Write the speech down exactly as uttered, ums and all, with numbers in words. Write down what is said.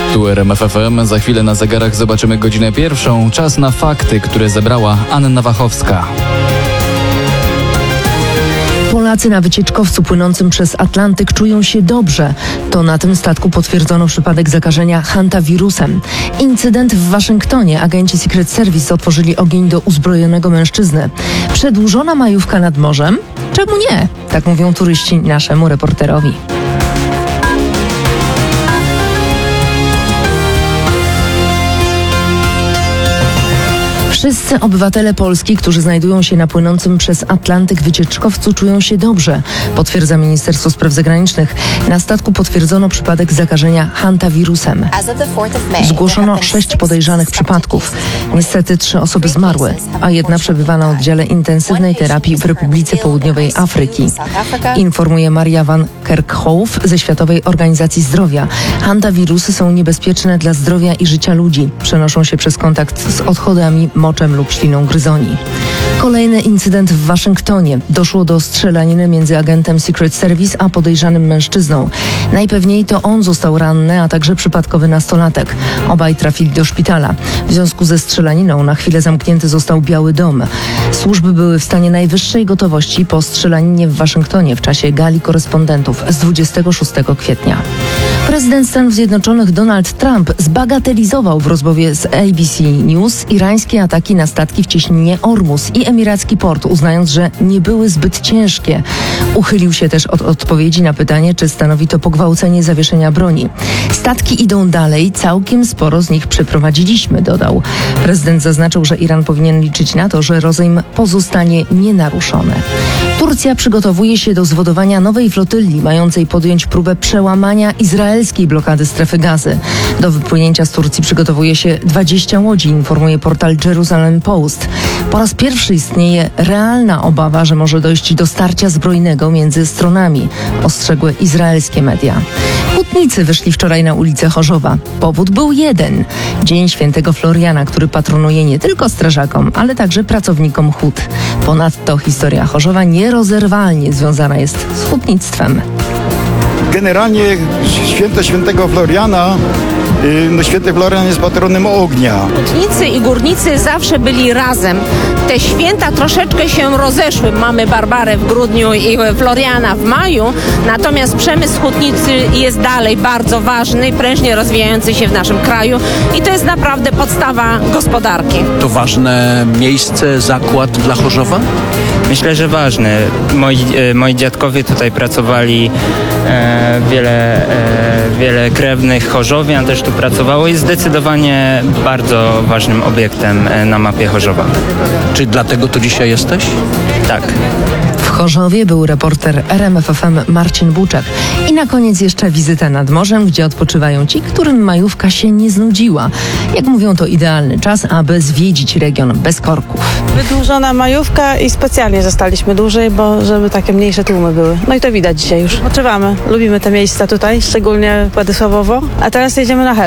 Tu R M F F M, za chwilę na zegarach zobaczymy godzinę pierwszą. Czas na fakty, które zebrała Anna Wachowska. Polacy na wycieczkowcu płynącym przez Atlantyk czują się dobrze. To na tym statku potwierdzono przypadek zakażenia hantawirusem. Incydent w Waszyngtonie. Agenci Secret Service otworzyli ogień do uzbrojonego mężczyzny. Przedłużona majówka nad morzem? Czemu nie? Tak mówią turyści naszemu reporterowi. Wszyscy obywatele Polski, którzy znajdują się na płynącym przez Atlantyk wycieczkowcu, czują się dobrze, potwierdza Ministerstwo Spraw Zagranicznych. Na statku potwierdzono przypadek zakażenia hantawirusem. Zgłoszono sześć podejrzanych przypadków. Niestety trzy osoby zmarły, a jedna przebywa na oddziale intensywnej terapii w Republice Południowej Afryki. Informuje Maria van Kerkhoff ze Światowej Organizacji Zdrowia. Hantawirusy są niebezpieczne dla zdrowia i życia ludzi. Przenoszą się przez kontakt z odchodami, moczem lub śliną gryzoni. Kolejny incydent w Waszyngtonie. Doszło do strzelaniny między agentem Secret Service a podejrzanym mężczyzną. Najpewniej to on został ranny, a także przypadkowy nastolatek. Obaj trafili do szpitala. W związku ze strzelaniną na chwilę zamknięty został Biały Dom. Służby były w stanie najwyższej gotowości po strzelaninie w Waszyngtonie w czasie gali korespondentów z dwudziestego szóstego kwietnia. Prezydent Stanów Zjednoczonych Donald Trump zbagatelizował w rozmowie z A B C News irańskie ataki na statki w cieśninie Ormus i emiracki port, uznając, że nie były zbyt ciężkie. Uchylił się też od odpowiedzi na pytanie, czy stanowi to pogwałcenie zawieszenia broni. Statki idą dalej, całkiem sporo z nich przeprowadziliśmy, dodał. Prezydent zaznaczył, że Iran powinien liczyć na to, że rozejm pozostanie nienaruszony. Turcja przygotowuje się do zwodowania nowej flotyli, mającej podjąć próbę przełamania izraelskiej blokady strefy Gazy. Do wypłynięcia z Turcji przygotowuje się dwadzieścia łodzi, informuje portal Jerusalem Post. Po raz pierwszy istnieje realna obawa, że może dojść do starcia zbrojnego między stronami, ostrzegły izraelskie media. Hutnicy wyszli wczoraj na ulicę Chorzowa. Powód był jeden. Dzień Świętego Floriana, który patronuje nie tylko strażakom, ale także pracownikom hut. Ponadto historia Chorzowa nierozerwalnie związana jest z hutnictwem. Generalnie święto Świętego Floriana, no Święty Florian jest patronem ognia. Hutnicy i górnicy zawsze byli razem. Te święta troszeczkę się rozeszły. Mamy Barbarę w grudniu i Floriana w maju, natomiast przemysł hutnicy jest dalej bardzo ważny i prężnie rozwijający się w naszym kraju i to jest naprawdę podstawa gospodarki. To ważne miejsce, zakład dla Chorzowa? Myślę, że ważne. Moi, e, moi dziadkowie tutaj pracowali, e, wiele, e, wiele krewnych chorzowian też tu pracowało i zdecydowanie bardzo ważnym obiektem e, na mapie Chorzowa. Czy dlatego tu dzisiaj jesteś? Tak. W Chorzowie był reporter R M F F M Marcin Buczek. I na koniec jeszcze wizyta nad morzem, gdzie odpoczywają ci, którym majówka się nie znudziła. Jak mówią, to idealny czas, aby zwiedzić region bez korków. Wydłużona majówka i specjalnie zostaliśmy dłużej, bo żeby takie mniejsze tłumy były. No i to widać dzisiaj już. Odpoczywamy. Lubimy te miejsca tutaj, szczególnie Władysławowo. A teraz jedziemy na Hel.